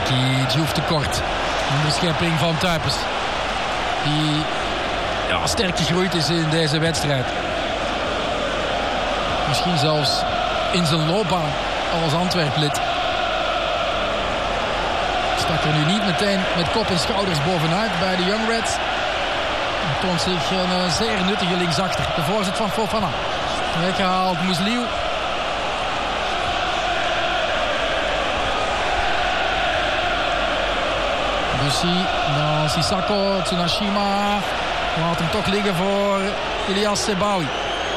Araki, Diouf tekort. Onderschepping van Tuypes. Die sterk gegroeid is in deze wedstrijd. Misschien zelfs in zijn loopbaan als Antwerp-lid. Stak er nu niet meteen met kop en schouders bovenuit bij de Young Reds. Hij toont zich een zeer nuttige linksachter. De voorzet van Fofana. Weggehaald Musliu. Bussi, dan Sissako, Tsunashima. Laat hem toch liggen voor Ilias Sebaoui.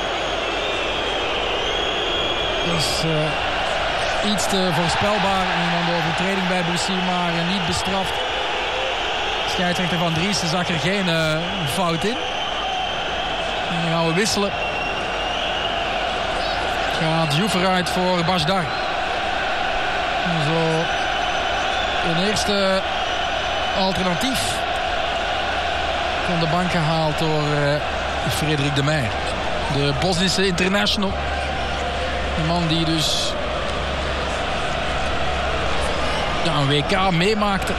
Dus iets te voorspelbaar. En de overtreding bij Bussi, maar niet bestraft. Scheidsrechter Van Driessen zag er geen fout in. En dan gaan we wisselen. Gaat Diouf eruit voor Bashdar. En zo een eerste alternatief van de bank gehaald door Frederik de Meijer. De Bosnische international. Een man die dus een WK meemaakte.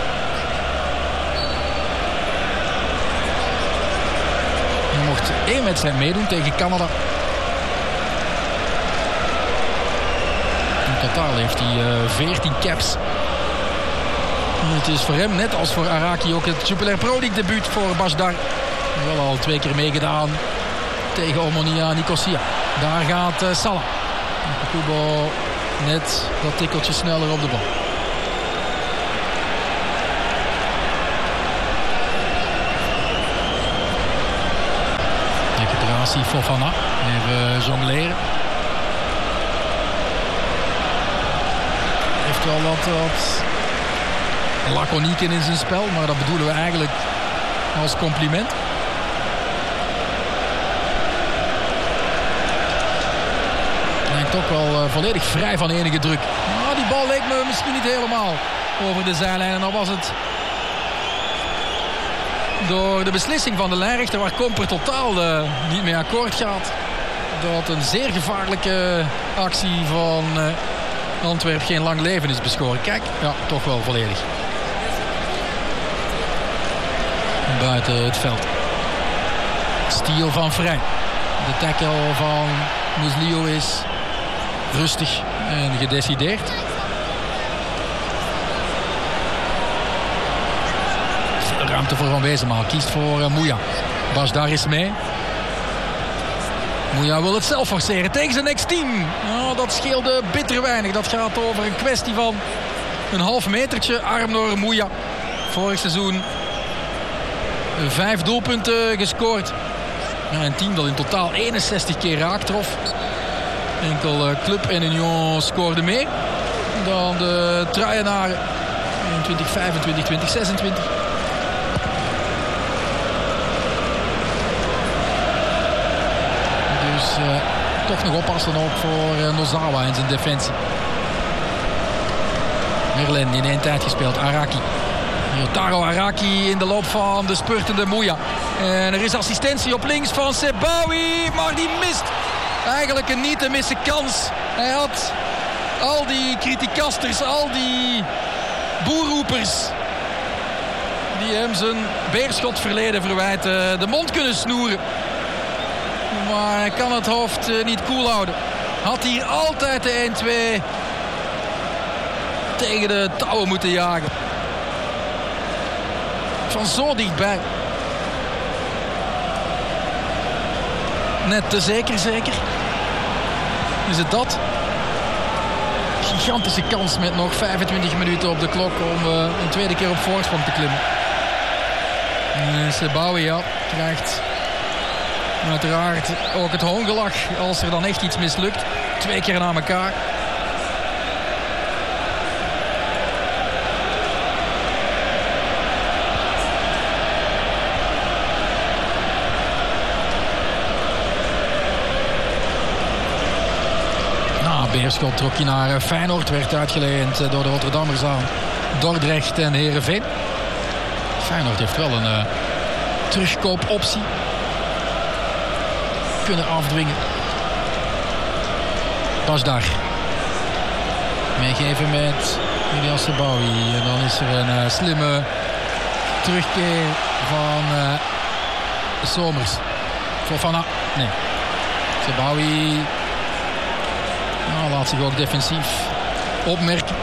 Hij mocht 1 wedstrijd meedoen tegen Canada. In totaal heeft hij 14 caps. Het is voor hem, net als voor Araki, ook het Jupiler Pro League debuut voor Bashdar. Wel al 2 keer meegedaan tegen Omonia Nicosia. Daar gaat Salah. Kubo net dat tikkeltje sneller op de bal. Recuperatie Fofana. Even jongleren. Heeft wel wat laconiek in zijn spel, maar dat bedoelen we eigenlijk als compliment. En toch wel volledig vrij van enige druk. Nou, die bal leek me misschien niet helemaal over de zijlijn. En dan was het door de beslissing van de lijnrechter, waar Komper totaal niet mee akkoord gaat, dat een zeer gevaarlijke actie van Antwerp geen lang leven is beschoren. Kijk, ja, toch wel volledig buiten het veld. Stiel van Vrij. De tackle van Musliu is rustig en gedecideerd. Veel ruimte voor Van Wezenmaal. Kiest voor Mouya. Bashdar is mee. Mouya wil het zelf forceren tegen zijn ex-team. Oh, dat scheelde bitter weinig. Dat gaat over een kwestie van een half metertje. Arm door Mouya. Vorig seizoen 5 doelpunten gescoord. Ja, een team dat in totaal 61 keer raak trof. Enkel Club en Union scoorde meer dan de Truienaren in 2025, 2026. Dus toch nog oppassen ook voor Nozawa en zijn defensie. Merlin in 1 tijd gespeeld. Araki. Taro Araki in de loop van de spurtende Mouya. En er is assistentie op links van Sebaoui, maar die mist eigenlijk een niet te missen kans. Hij had al die criticasters, al die boerroepers die hem zijn beerschotverleden verwijten, de mond kunnen snoeren. Maar hij kan het hoofd niet koel houden. Had hier altijd de 1-2 tegen de touwen moeten jagen. Van zo dichtbij. Net te zeker. Is het dat? Gigantische kans met nog 25 minuten op de klok om een tweede keer op voorsprong te klimmen. Sebaoui krijgt uiteraard ook het hoongelach als er dan echt iets mislukt. 2 keer na elkaar. Beerschot trok hij naar Feyenoord, werd uitgeleend door de Rotterdammers aan Dordrecht en Heerenveen. Feyenoord heeft wel een terugkoopoptie kunnen afdwingen. Bashdar. Meegeven met William Sebaoui. En dan is er een slimme terugkeer van Somers. Fofana. Nee. Sebaoui laat zich ook defensief opmerken.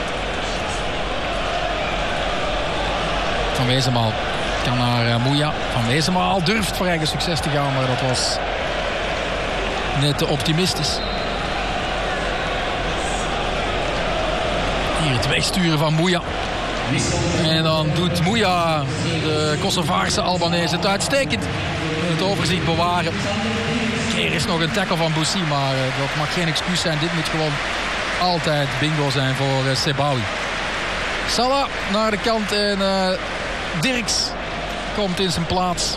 Van Wezenmaal kan naar Mouya. Van Wezenmaal durft voor eigen succes te gaan, maar dat was net te optimistisch. Hier het wegsturen van Mouya. En dan doet Mouya, de Kosovaarse Albanese, het uitstekend. Het overzicht bewaren. Er is nog een tackle van Boussi, maar dat mag geen excuus zijn. Dit moet gewoon altijd bingo zijn voor Sebaoui. Salah naar de kant en Dirks komt in zijn plaats.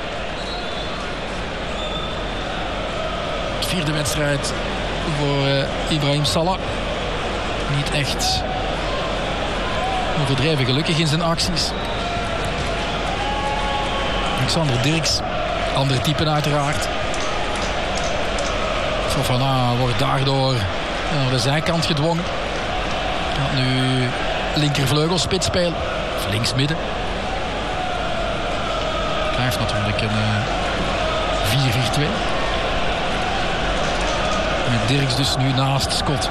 De vierde wedstrijd voor Ibrahim Salah. Niet echt overdreven gelukkig in zijn acties. Alexander Dirks, andere typen uiteraard. Fofana wordt daardoor naar de zijkant gedwongen. Gaat nu linkervleugelspits spelen. Of linksmidden. Blijft natuurlijk een 4-4-2. Met Dirks dus nu naast Scott.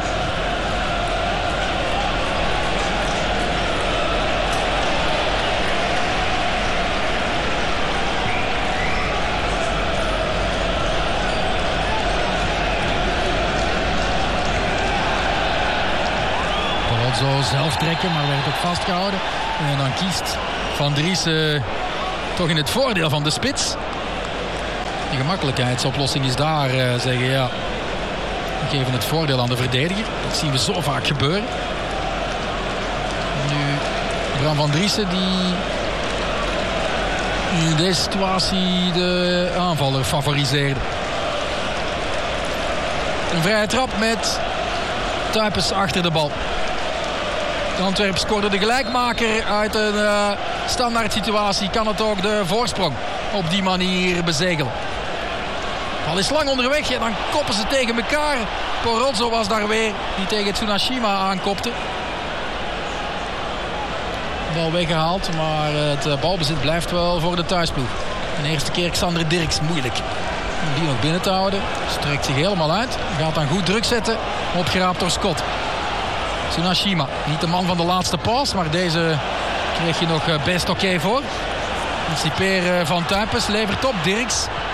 Zo zelf trekken, maar werd ook vastgehouden. En dan kiest Van Driessen toch in het voordeel van de spits. De gemakkelijkheidsoplossing is daar zeggen ja. We geven het voordeel aan de verdediger. Dat zien we zo vaak gebeuren. Nu Bram Van Driessen die in deze situatie de aanvaller favoriseerde. Een vrije trap met Tuypes achter de bal. Antwerpen scoorde de gelijkmaker uit een standaard situatie. Kan het ook de voorsprong op die manier bezegelen. Bal is lang onderweg en dan koppen ze tegen elkaar. Porozzo was daar weer, die tegen Tsunashima aankopte. Bal weggehaald, maar het balbezit blijft wel voor de thuisploeg. De eerste keer Xander Dirks, moeilijk om die nog binnen te houden. Strekt zich helemaal uit. Gaat dan goed druk zetten. Opgeraapt door Scott. Tsunashima, niet de man van de laatste paas, maar deze kreeg je nog best oké voor. Het van Tuypes levert op Dirks.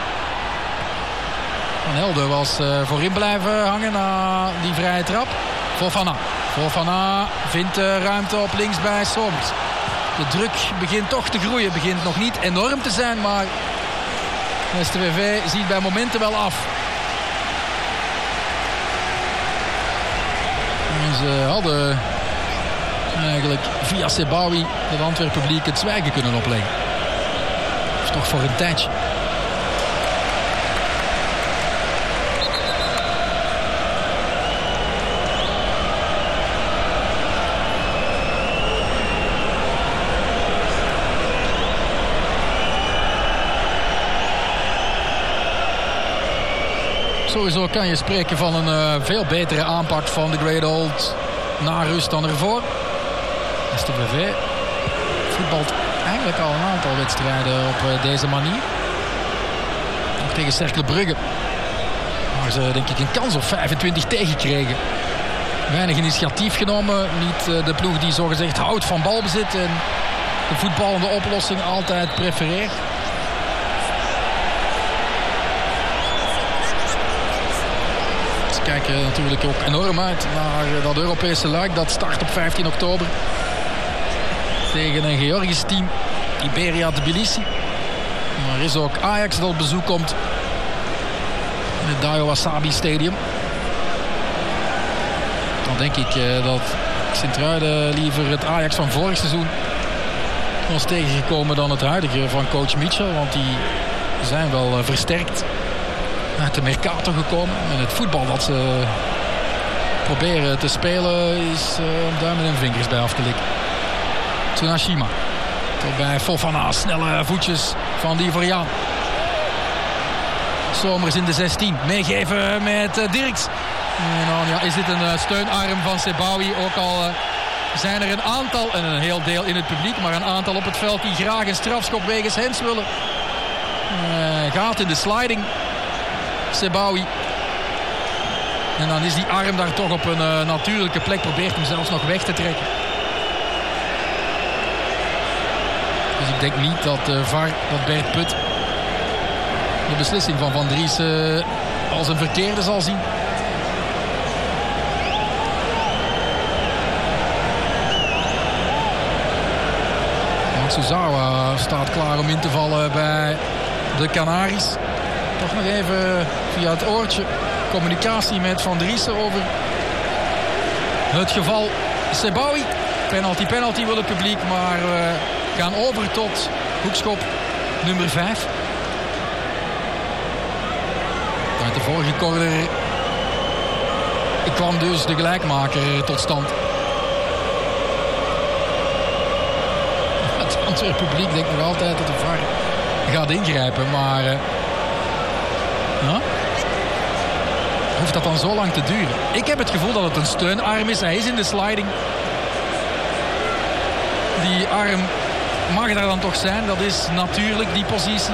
Van Helden was voorin blijven hangen na die vrije trap. Fofana vindt ruimte op links bij Somers. De druk begint toch te groeien. Begint nog niet enorm te zijn, maar STVV ziet bij momenten wel af. Ze hadden eigenlijk via Sebaoui het Antwerpen publiek het zwijgen kunnen opleggen. Of toch voor een tijdje. Sowieso kan je spreken van een veel betere aanpak van de Great Old na rust dan ervoor. STVV voetbalt eigenlijk al een aantal wedstrijden op deze manier. Ook tegen Cercle Brugge. Waar ze denk ik een kans op 25 tegenkregen. Weinig initiatief genomen. Niet de ploeg die zogezegd houdt van balbezit en de voetballende oplossing altijd prefereert. Kijken natuurlijk ook enorm uit naar dat Europese luik. Dat start op 15 oktober. Tegen een Georgisch team. Iberia Tbilisi. Maar er is ook Ajax dat op bezoek komt. In het Dayo Wasabi Stadium. Dan denk ik dat Sint-Truiden liever het Ajax van vorig seizoen was tegengekomen dan het huidige van coach Mitchell. Want die zijn wel versterkt uit de Mercato gekomen. En het voetbal dat ze proberen te spelen is duimen en vingers bij af te likken. Tsunashima. Tot bij Fofana. Snelle voetjes van die Ivoriaan. Somers in de 16. Meegeven met Dirks. En dan is dit een steunarm van Sebaoui. Ook al zijn er een aantal, en een heel deel in het publiek, maar een aantal op het veld die graag een strafschop wegens Hens willen. Gaat in de sliding Sebaoui. En dan is die arm daar toch op een natuurlijke plek. Probeert hem zelfs nog weg te trekken. Dus ik denk niet dat VAR, dat Bert Put, de beslissing van Van Dries als een verkeerde zal zien. Matsuzawa staat klaar om in te vallen bij de Canaries. Toch nog even via het oortje communicatie met Van Driessen over het geval Sebaoui. Penalty wil het publiek, maar we gaan over tot hoekschop nummer 5. Uit de vorige corner kwam dus de gelijkmaker tot stand. Het Antwerp publiek denkt nog altijd dat de VAR gaat ingrijpen, maar hoeft dat dan zo lang te duren? Ik heb het gevoel dat het een steunarm is. Hij is in de sliding. Die arm mag daar dan toch zijn. Dat is natuurlijk die positie.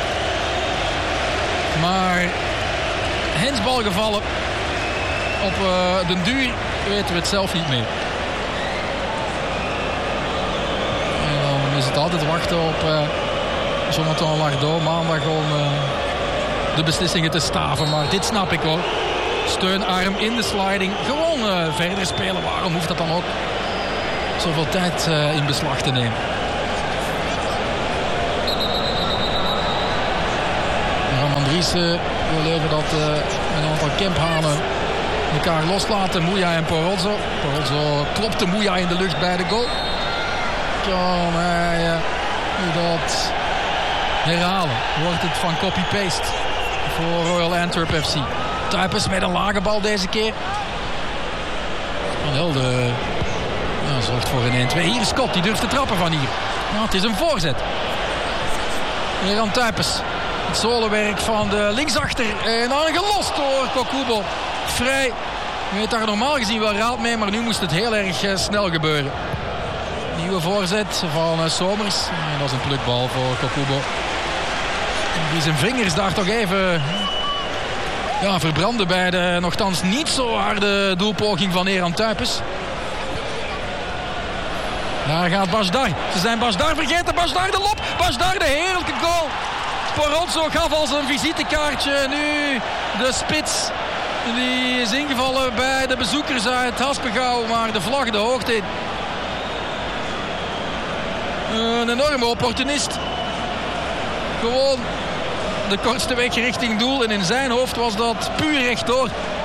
Maar hensbal gevallen. Op den duur weten we het zelf niet meer. En dan is het altijd wachten op Jonathan Lardot maandag om de beslissingen te staven. Maar dit snap ik hoor. Steunarm in de sliding. Gewoon verder spelen. Waarom hoeft dat dan ook zoveel tijd in beslag te nemen? Van Driessen wil even dat een aantal Kemphanen elkaar loslaten. Mouya en Porozzo. Porozzo klopte Mouya in de lucht bij de goal. Kan hij dat herhalen? Wordt het van copy-paste voor Royal Antwerp FC. Tuypes met een lage bal deze keer. Van Helden zorgt voor een 1-2. Hier is Scott, die durft te trappen van hier. Nou, het is een voorzet. Hier aan Tuypes. Het zolenwerk van de linksachter. En dan gelost door Kokubo. Vrij. Weet daar normaal gezien wel raad mee, maar nu moest het heel erg snel gebeuren. Nieuwe voorzet van Somers. En dat is een plukbal voor Kokubo. Die zijn vingers daar toch even verbranden bij de nogthans niet zo harde doelpoging van Eran Tuypes. Daar gaat Bajdar. Ze zijn Bajdar vergeten. Bajdar de lop. Bajdar de heerlijke goal. Porozzo gaf als een visitekaartje nu de spits. Die is ingevallen bij de bezoekers uit Haspengouw, maar de vlag de hoogte in. Een enorme opportunist. Gewoon de kortste weg richting doel. En in zijn hoofd was dat puur rechtdoor.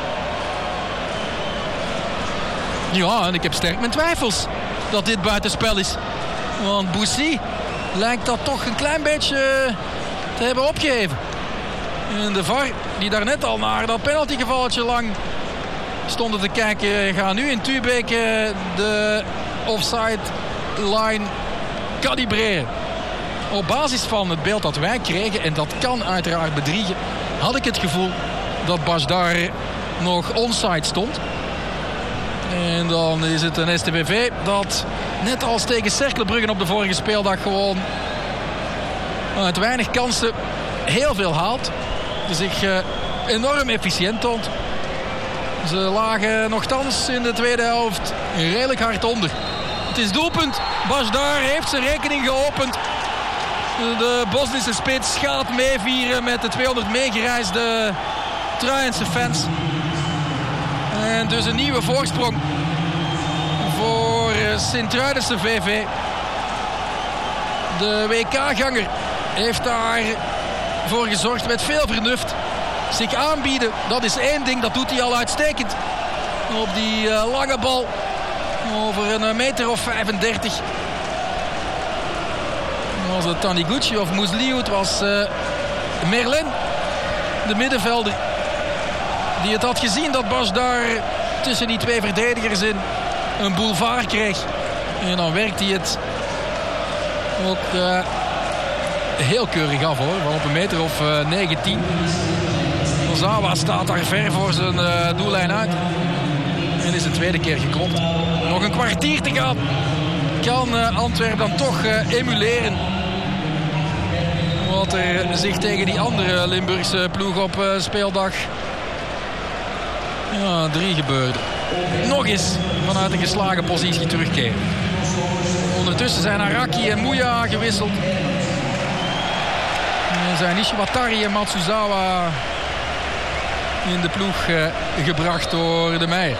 Ja, en ik heb sterk mijn twijfels dat dit buitenspel is. Want Boussy lijkt dat toch een klein beetje te hebben opgegeven. En de VAR, die daarnet al naar dat penaltygevalletje lang stonden te kijken, gaan nu in Tubeke de offside line kalibreren. Op basis van het beeld dat wij kregen, en dat kan uiteraard bedriegen, had ik het gevoel dat Bajdar nog onside stond. En dan is het een STVV dat net als tegen Cercle op de vorige speeldag gewoon uit weinig kansen heel veel haalt. Zich enorm efficiënt toont. Ze lagen nogthans in de tweede helft redelijk hard onder. Het is doelpunt. Bajdar heeft zijn rekening geopend. De Bosnische spits gaat meevieren met de 200 meegereisde Truijense fans. En dus een nieuwe voorsprong voor Sint-Truidense VV. De WK-ganger heeft daarvoor gezorgd met veel vernuft. Zich aanbieden, dat is één ding, dat doet hij al uitstekend. Op die lange bal over een meter of 35. Was het Taniguchi of Musliu? Het was Merlin, de middenvelder, die het had gezien dat Bajdar tussen die twee verdedigers in een boulevard kreeg. En dan werkt hij het ook heel keurig af hoor. Van op een meter of 19 Zawa staat daar ver voor zijn doellijn uit. En is een tweede keer geklopt. Nog een kwartier te gaan. Kan Antwerpen dan toch emuleren wat er zich tegen die andere Limburgse ploeg op speeldag 3 gebeurde. Nog eens vanuit een geslagen positie terugkeren. Ondertussen zijn Araki en Mouya gewisseld. En zijn Ishiwatari en Matsuzawa in de ploeg gebracht door de Meijer.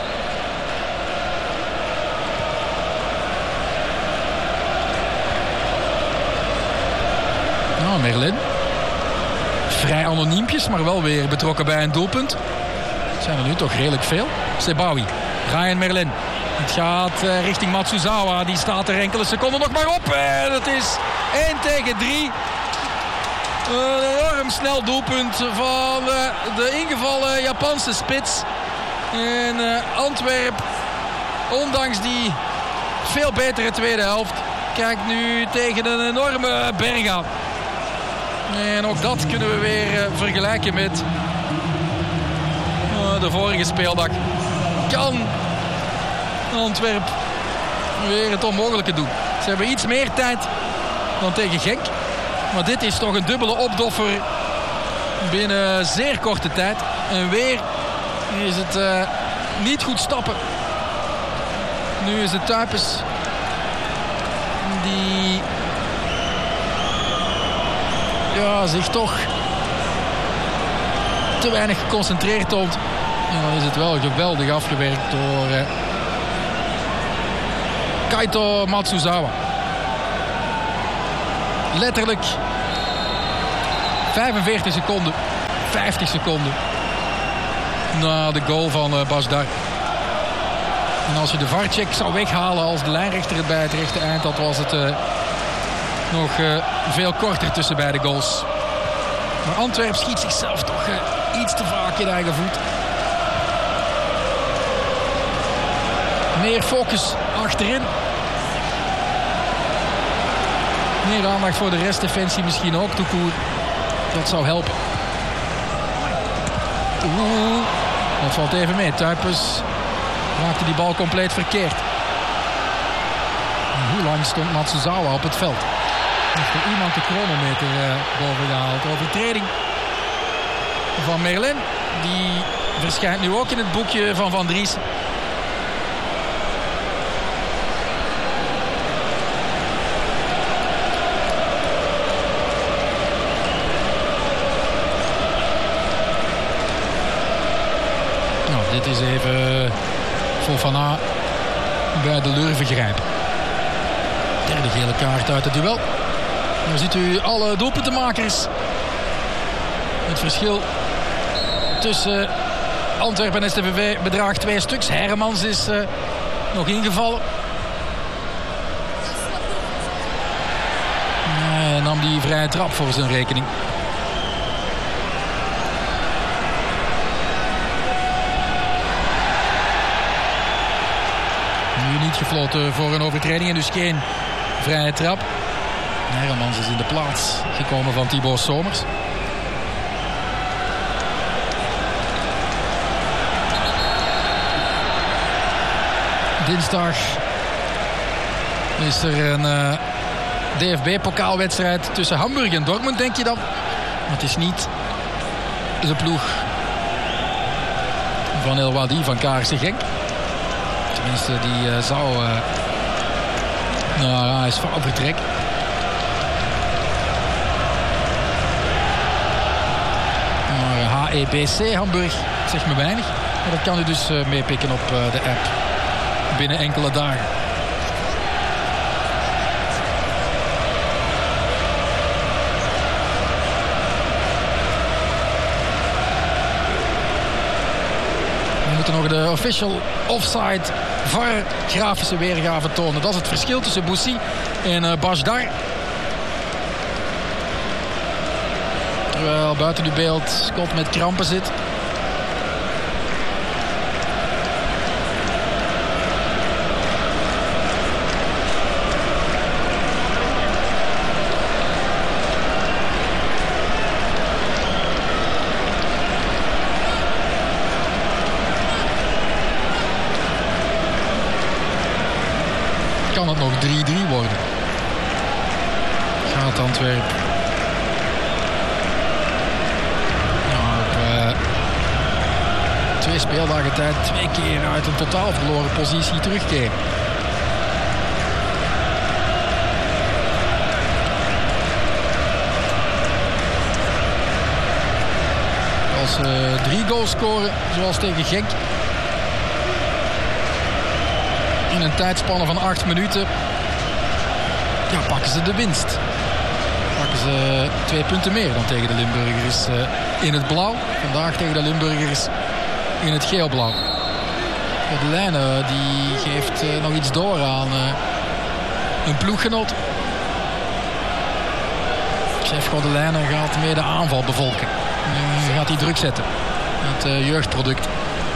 Nou, Merlin. Vrij anoniempjes, maar wel weer betrokken bij een doelpunt. Het zijn er nu toch redelijk veel. Sebawi, Ryan Merlin. Het gaat richting Matsuzawa. Die staat er enkele seconden nog maar op. En het is 1 tegen 3. Een enorm snel doelpunt van de ingevallen Japanse spits. En Antwerp, ondanks die veel betere tweede helft, kijkt nu tegen een enorme berg aan. En ook dat kunnen we weer vergelijken met de vorige speeldag. Kan Antwerp weer het onmogelijke doen. Ze hebben iets meer tijd dan tegen Genk. Maar dit is toch een dubbele opdoffer binnen zeer korte tijd. En weer is het niet goed stappen. Nu is het Tuypes die zich toch te weinig geconcentreerd toont. En dan is het wel geweldig afgewerkt door Kaito Matsuzawa. Letterlijk 45 seconden, 50 seconden na de goal van Basdar. En als je de VAR-check zou weghalen als de lijnrechter het bij het rechte eind had, was het nog veel korter tussen beide goals. Maar Antwerp schiet zichzelf toch iets te vaak in eigen voet. Meer focus achterin. Meer aandacht voor de restdefensie misschien ook, toekoer. Dat zou helpen. Dat valt even mee. Tuypes raakte die bal compleet verkeerd. En hoe lang stond Matsuzawa op het veld? Heeft er iemand de chronometer boven gehaald? Overtreding van Merlin. Die verschijnt nu ook in het boekje van Van Dries. Dit is even Fofana bij de lurven grijpen. Derde gele kaart uit het duel. Dan ziet u alle doelpuntenmakers. Het verschil tussen Antwerpen en STVV bedraagt 2 stuks. Hermans is nog ingevallen. Hij nam die vrije trap voor zijn rekening. Niet gefloten voor een overtreding en dus geen vrije trap. Hermans is in de plaats gekomen van Thibaut Somers. Dinsdag is er een DFB-pokaalwedstrijd tussen Hamburg en Dortmund, denk je dan? Maar het is niet de ploeg van El Wadi van KRC Genk. Tenminste, die zou naar ASV vertrek. Maar HEBC Hamburg zegt me weinig. Maar dat kan u dus meepikken op de app binnen enkele dagen. We moeten nog de official offside VAR grafische weergave tonen. Dat is het verschil tussen Boussi en Basdar. Terwijl buiten uw beeld Scott met krampen zit. kan het nog 3-3 worden. Gaat Antwerpen. Op 2 speeldagen tijd 2 keer uit een totaal verloren positie terugkeren. Als ze 3 goals scoren, zoals tegen Genk, in een tijdspanne van 8 minuten, ja, pakken ze de winst. Pakken ze 2 punten meer dan tegen de Limburgers in het blauw. Vandaag tegen de Limburgers in het geel-blauw. De Lijnen die geeft nog iets door aan een ploeggenoot. Chef Godelijnen gaat meer de aanval bevolken. Gaat hij druk zetten. Het jeugdproduct.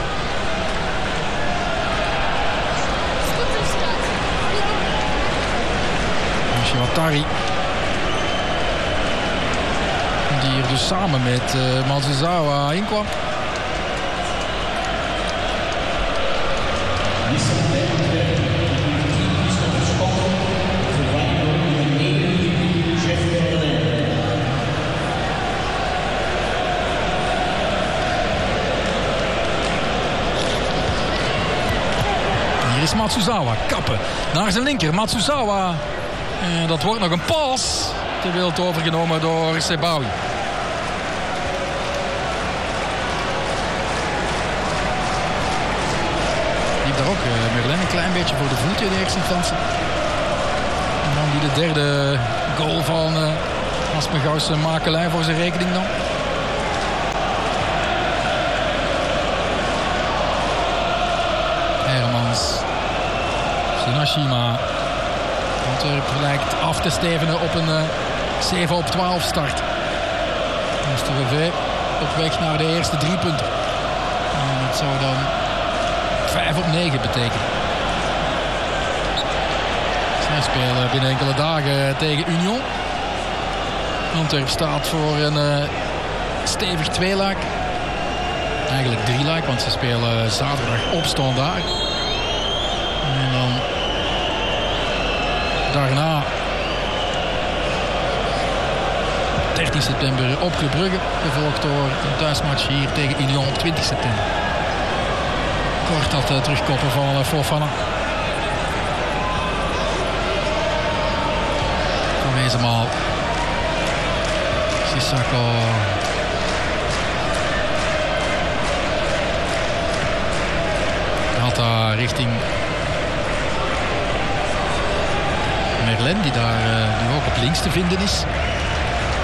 Shiwatari. Die er dus samen met Matsuzawa in kwam. Hier is Matsuzawa, kappen naar zijn linker. Matsuzawa, dat wordt nog een pas. Te wild overgenomen door Sebawi. Liep daar ook Merlin een klein beetje voor de voet in de eerste instantie. En dan die de derde goal van Aspen-Gauws makelij voor zijn rekening dan. Hermans. Sinashima. Antwerpen lijkt af te stevenen op een 7-op-12 start. Dan is de WV op weg naar de eerste 3 punten. En dat zou dan 5-op-9 betekenen. Zij spelen binnen enkele dagen tegen Union. Antwerpen staat voor een stevig 2-luik. Eigenlijk 3-luik, want ze spelen zaterdag op Standaard. En dan daarna 13 september op Club Brugge, gevolgd door een thuismatch hier tegen Union op 20 september. Kort dat terugkoppen van Fofana. Van Wezenmaal. Sissako. Hatta richting Merlin, die daar nu ook op links te vinden is.